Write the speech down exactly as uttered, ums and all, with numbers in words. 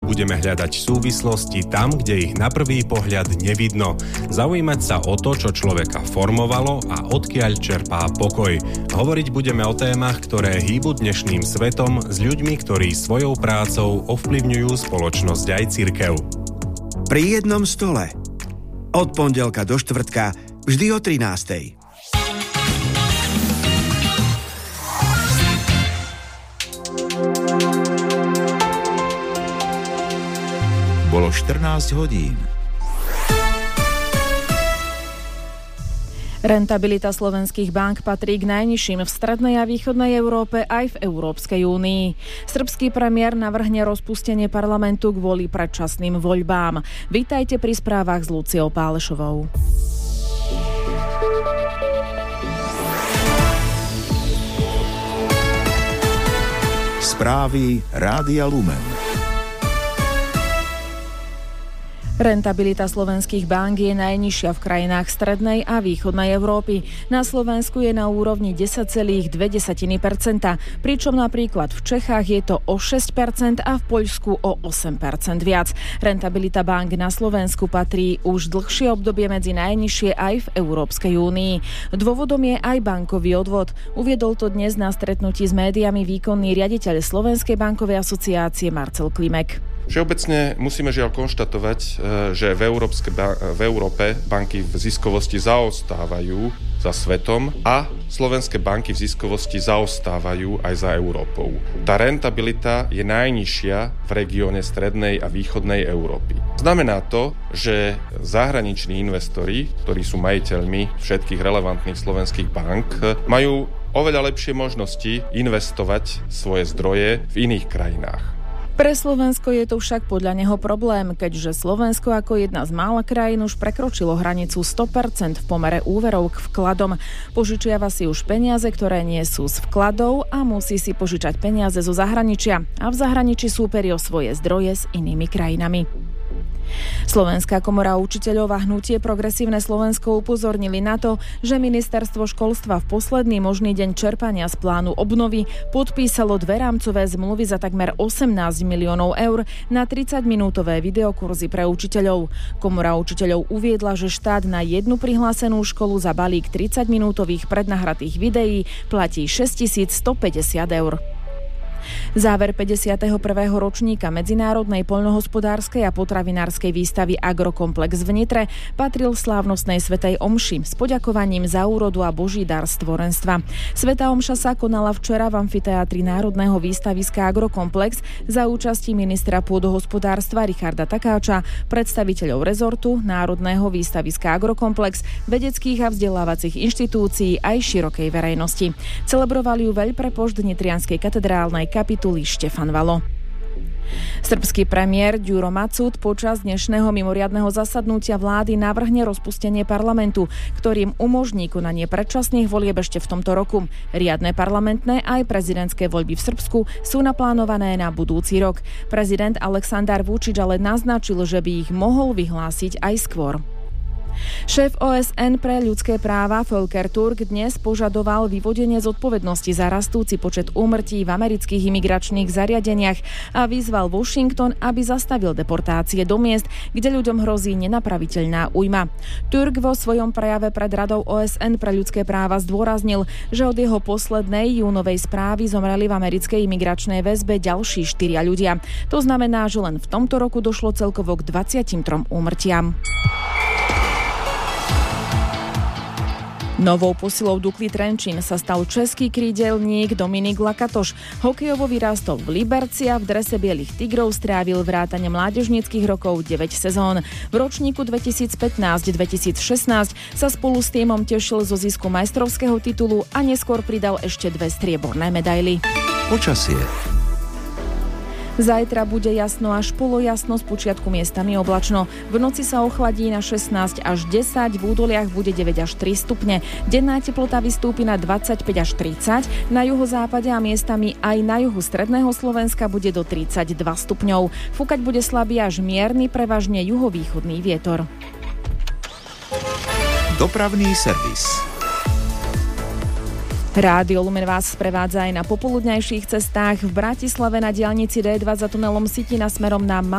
budeme hľadať súvislosti tam, kde ich na prvý pohľad nevidno. Zaujímať sa o to, čo človeka formovalo a odkiaľ čerpá pokoj. Hovoriť budeme o témach, ktoré hýbu dnešným svetom s ľuďmi, ktorí svojou prácou ovplyvňujú spoločnosť aj cirkev. Pri jednom stole. Od pondelka do štvrtka, vždy o trinástej. Bolo štrnásť hodín. Rentabilita slovenských bank patrí k najnižším v strednej a východnej Európe aj v Európskej únii. Srbský premiér navrhne rozpustenie parlamentu kvôli predčasným voľbám. Vítajte pri správach s Luciou Pálešovou. Správy Rádia Lumen. Rentabilita slovenských bank je najnižšia v krajinách strednej a východnej Európy. Na Slovensku je na úrovni desať celá dva percenta, pričom napríklad v Čechách je to o šesť percent a v Poľsku o osem percent viac. Rentabilita bank na Slovensku patrí už dlhšie obdobie medzi najnižšie aj v Európskej únii. Dôvodom je aj bankový odvod. Uviedol to dnes na stretnutí s médiami výkonný riaditeľ Slovenskej bankovej asociácie Marcel Klimek. Všeobecne musíme žiaľ konštatovať, že v, Európske, v Európe banky v ziskovosti zaostávajú za svetom a slovenské banky v ziskovosti zaostávajú aj za Európou. Tá rentabilita je najnižšia v regióne strednej a východnej Európy. Znamená to, že zahraniční investori, ktorí sú majiteľmi všetkých relevantných slovenských bank, majú oveľa lepšie možnosti investovať svoje zdroje v iných krajinách. Pre Slovensko je to však podľa neho problém, keďže Slovensko ako jedna z mála krajín už prekročilo hranicu sto percent v pomere úverov k vkladom. Požičiava si už peniaze, ktoré nie sú z vkladov a musí si požičať peniaze zo zahraničia. A v zahraničí súperi o svoje zdroje s inými krajinami. Slovenská komora učiteľov a hnutie Progresívne Slovensko upozornili na to, že ministerstvo školstva v posledný možný deň čerpania z plánu obnovy podpísalo dve rámcové zmluvy za takmer osemnásť miliónov eur na tridsaťminútové videokurzy pre učiteľov. Komora učiteľov uviedla, že štát na jednu prihlásenú školu za balík tridsaťminútových prednahratých videí platí šesťtisícstopäťdesiat eur. Záver päťdesiateho prvého ročníka Medzinárodnej poľnohospodárskej a potravinárskej výstavy Agrokomplex v Nitre patril slávnostnej svätej omši s poďakovaním za úrodu a boží dar stvorenstva. Svätá omša sa konala včera v amfiteátri Národného výstaviska Agrokomplex za účasti ministra pôdohospodárstva Richarda Takáča, predstaviteľov rezortu, Národného výstaviska Agrokomplex, vedeckých a vzdelávacích inštitúcií aj širokej verejnosti. Celebrovali ju veľprepošt Nitrianskej katedrálnej kapituly Štefan Valo. Srbský premiér Ďuro Macud počas dnešného mimoriadneho zasadnutia vlády navrhne rozpustenie parlamentu, ktorým umožní konanie predčasných volieb ešte v tomto roku. Riadne parlamentné aj prezidentské voľby v Srbsku sú naplánované na budúci rok. Prezident Aleksandar Vučić ale naznačil, že by ich mohol vyhlásiť aj skôr. Šéf ó es en pre ľudské práva Volker Turk dnes požadoval vyvodenie zodpovednosti za rastúci počet úmrtí v amerických imigračných zariadeniach a vyzval Washington, aby zastavil deportácie do miest, kde ľuďom hrozí nenapraviteľná újma. Turk vo svojom prejave pred Radou ó es en pre ľudské práva zdôraznil, že od jeho poslednej júnovej správy zomreli v americkej imigračnej väzbe ďalší štyria ľudia. To znamená, že len v tomto roku došlo celkovo k dvadsiatim trom úmrtiam. Novou posilou Dukly Trenčín sa stal český krídelník Dominik Lakatoš. Hokejovo vyrástol v Liberci a v drese bielých tigrov strávil vrátane mládežníckych rokov deväť sezón. V ročníku dvetisícpätnásť dvetisícšestnásť sa spolu s tímom tešil zo zisku majstrovského titulu a neskôr pridal ešte dve strieborné medaily. Počasie. Zajtra bude jasno až polojasno, z počiatku miestami oblačno. V noci sa ochladí na šestnásť až desať, v údoliach bude deväť až tri stupne. Denná teplota vystúpi na dvadsaťpäť až tridsať, na juhozápade a miestami aj na juhu stredného Slovenska bude do tridsaťdva stupňov. Fúkať bude slabý až mierny, prevažne juhovýchodný vietor. Dopravný servis. Rádio Lumen vás sprevádza aj na popoludňajších cestách. V Bratislave na diaľnici dé dva za tunelom Sitina smerom na